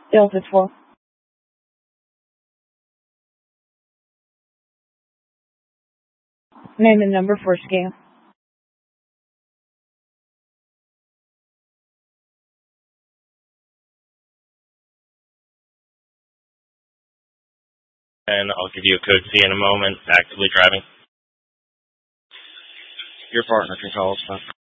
Delta 12. Name and number for scan. And I'll give you a code C in a moment. Actively driving. Your partner can call us.